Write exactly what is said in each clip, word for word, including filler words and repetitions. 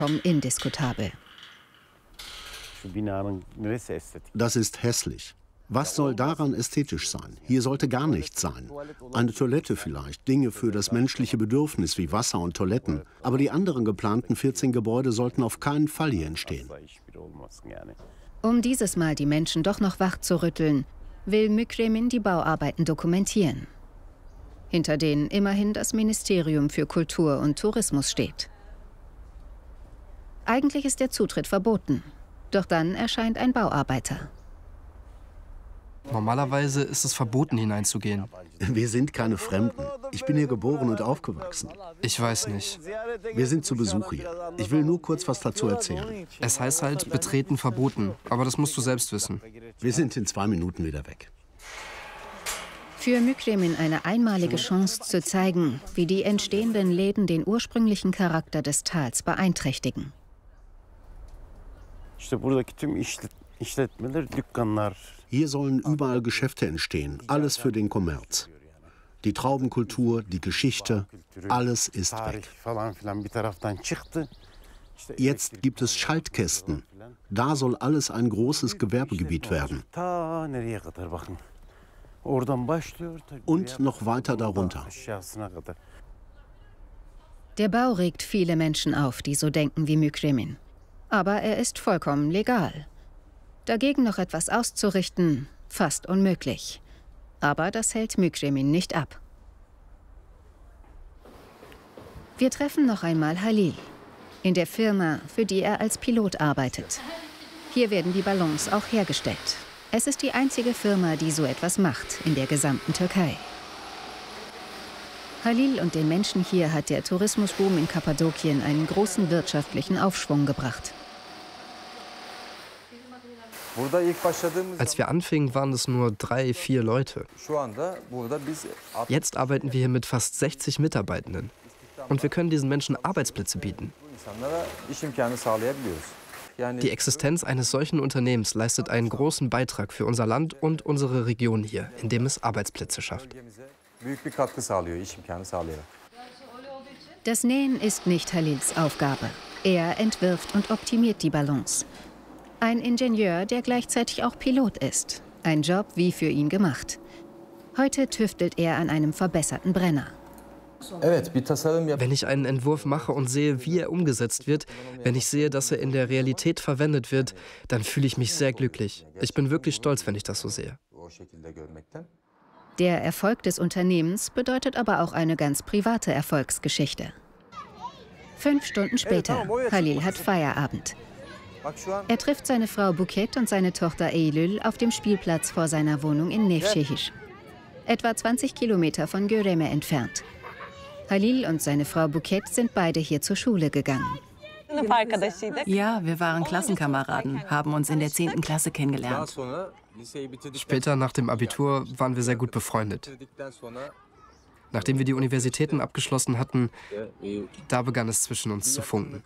indiskutabel. Das ist hässlich. Was soll daran ästhetisch sein? Hier sollte gar nichts sein. Eine Toilette vielleicht, Dinge für das menschliche Bedürfnis wie Wasser und Toiletten. Aber die anderen geplanten vierzehn Gebäude sollten auf keinen Fall hier entstehen. Um dieses Mal die Menschen doch noch wach zu rütteln, will Mükremin die Bauarbeiten dokumentieren, hinter denen immerhin das Ministerium für Kultur und Tourismus steht. Eigentlich ist der Zutritt verboten, doch dann erscheint ein Bauarbeiter. Normalerweise ist es verboten, hineinzugehen. Wir sind keine Fremden. Ich bin hier geboren und aufgewachsen. Ich weiß nicht. Wir sind zu Besuch hier. Ich will nur kurz was dazu erzählen. Es heißt halt, betreten verboten. Aber das musst du selbst wissen. Wir sind in zwei Minuten wieder weg. Für Mükremin eine einmalige Chance zu zeigen, wie die entstehenden Läden den ursprünglichen Charakter des Tals beeinträchtigen. Hier sollen überall Geschäfte entstehen, alles für den Kommerz. Die Traubenkultur, die Geschichte, alles ist weg. Jetzt gibt es Schaltkästen. Da soll alles ein großes Gewerbegebiet werden. Und noch weiter darunter. Der Bau regt viele Menschen auf, die so denken wie Mükremin. Aber er ist vollkommen legal. Dagegen noch etwas auszurichten, fast unmöglich. Aber das hält Mükremin nicht ab. Wir treffen noch einmal Halil, in der Firma, für die er als Pilot arbeitet. Hier werden die Ballons auch hergestellt. Es ist die einzige Firma, die so etwas macht in der gesamten Türkei. Halil und den Menschen hier hat der Tourismusboom in Kappadokien einen großen wirtschaftlichen Aufschwung gebracht. Als wir anfingen, waren es nur drei, vier Leute. Jetzt arbeiten wir hier mit fast sechzig Mitarbeitenden. Und wir können diesen Menschen Arbeitsplätze bieten. Die Existenz eines solchen Unternehmens leistet einen großen Beitrag für unser Land und unsere Region hier, indem es Arbeitsplätze schafft. Das Nähen ist nicht Halils Aufgabe. Er entwirft und optimiert die Ballons. Ein Ingenieur, der gleichzeitig auch Pilot ist. Ein Job wie für ihn gemacht. Heute tüftelt er an einem verbesserten Brenner. Wenn ich einen Entwurf mache und sehe, wie er umgesetzt wird, wenn ich sehe, dass er in der Realität verwendet wird, dann fühle ich mich sehr glücklich. Ich bin wirklich stolz, wenn ich das so sehe. Der Erfolg des Unternehmens bedeutet aber auch eine ganz private Erfolgsgeschichte. Fünf Stunden später, Halil hat Feierabend. Er trifft seine Frau Buket und seine Tochter Eylül auf dem Spielplatz vor seiner Wohnung in Nevşehir, etwa zwanzig Kilometer von Göreme entfernt. Halil und seine Frau Buket sind beide hier zur Schule gegangen. Ja, wir waren Klassenkameraden, haben uns in der zehnten Klasse kennengelernt. Später, nach dem Abitur, waren wir sehr gut befreundet. Nachdem wir die Universitäten abgeschlossen hatten, da begann es zwischen uns zu funken.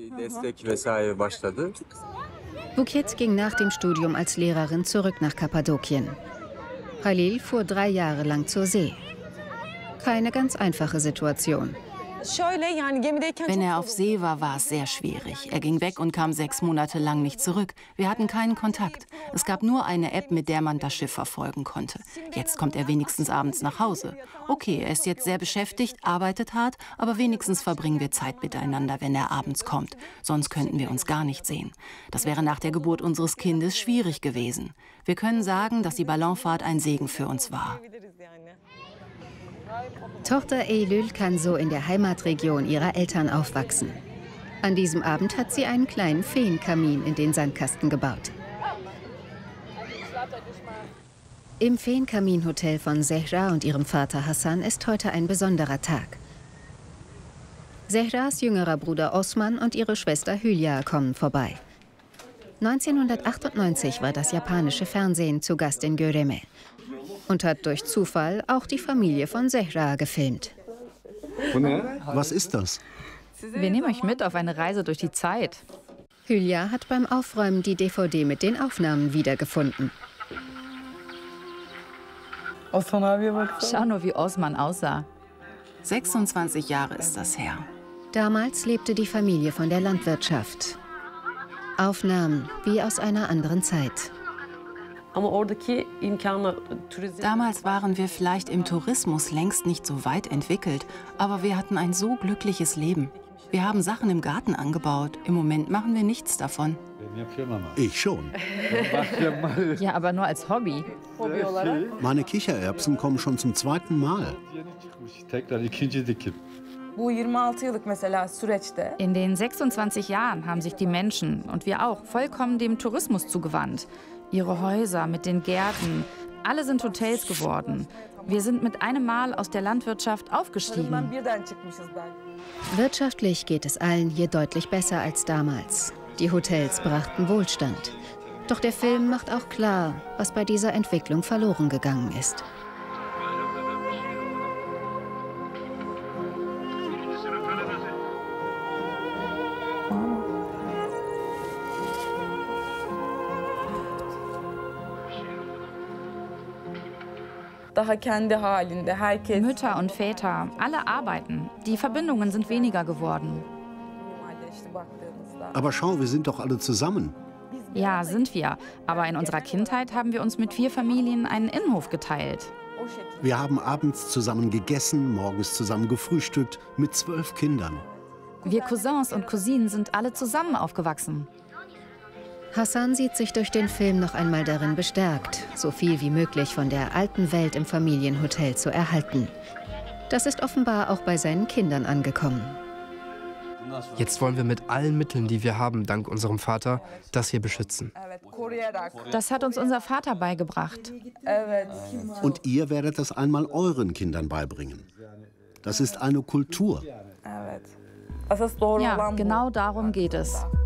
Buket ging nach dem Studium als Lehrerin zurück nach Kappadokien. Halil fuhr drei Jahre lang zur See. Keine ganz einfache Situation. Wenn er auf See war, war es sehr schwierig. Er ging weg und kam sechs Monate lang nicht zurück. Wir hatten keinen Kontakt. Es gab nur eine App, mit der man das Schiff verfolgen konnte. Jetzt kommt er wenigstens abends nach Hause. Okay, er ist jetzt sehr beschäftigt, arbeitet hart, aber wenigstens verbringen wir Zeit miteinander, wenn er abends kommt. Sonst könnten wir uns gar nicht sehen. Das wäre nach der Geburt unseres Kindes schwierig gewesen. Wir können sagen, dass die Ballonfahrt ein Segen für uns war. Tochter Eylül kann so in der Heimatregion ihrer Eltern aufwachsen. An diesem Abend hat sie einen kleinen Feenkamin in den Sandkasten gebaut. Im Feenkaminhotel von Zehra und ihrem Vater Hassan ist heute ein besonderer Tag. Zehras jüngerer Bruder Osman und ihre Schwester Hülya kommen vorbei. neunzehnhundertachtundneunzig war das japanische Fernsehen zu Gast in Göreme und hat durch Zufall auch die Familie von Zehra gefilmt. Was ist das? Wir nehmen euch mit auf eine Reise durch die Zeit. Hülya hat beim Aufräumen die D V D mit den Aufnahmen wiedergefunden. Schau nur, wie Osman aussah. sechsundzwanzig Jahre ist das her. Damals lebte die Familie von der Landwirtschaft. Aufnahmen wie aus einer anderen Zeit. Damals waren wir vielleicht im Tourismus längst nicht so weit entwickelt, aber wir hatten ein so glückliches Leben. Wir haben Sachen im Garten angebaut. Im Moment machen wir nichts davon. Ich schon. Ja, aber nur als Hobby. Meine Kichererbsen kommen schon zum zweiten Mal. In den sechsundzwanzig Jahren haben sich die Menschen und wir auch vollkommen dem Tourismus zugewandt. Ihre Häuser mit den Gärten, alle sind Hotels geworden. Wir sind mit einem Mal aus der Landwirtschaft aufgestiegen. Wirtschaftlich geht es allen hier deutlich besser als damals. Die Hotels brachten Wohlstand. Doch der Film macht auch klar, was bei dieser Entwicklung verloren gegangen ist. Mütter und Väter, alle arbeiten. Die Verbindungen sind weniger geworden. Aber schau, wir sind doch alle zusammen. Ja, sind wir. Aber in unserer Kindheit haben wir uns mit vier Familien einen Innenhof geteilt. Wir haben abends zusammen gegessen, morgens zusammen gefrühstückt, mit zwölf Kindern. Wir Cousins und Cousinen sind alle zusammen aufgewachsen. Hassan sieht sich durch den Film noch einmal darin bestärkt, so viel wie möglich von der alten Welt im Familienhotel zu erhalten. Das ist offenbar auch bei seinen Kindern angekommen. Jetzt wollen wir mit allen Mitteln, die wir haben, dank unserem Vater, das hier beschützen. Das hat uns unser Vater beigebracht. Und ihr werdet das einmal euren Kindern beibringen. Das ist eine Kultur. Ja, genau darum geht es.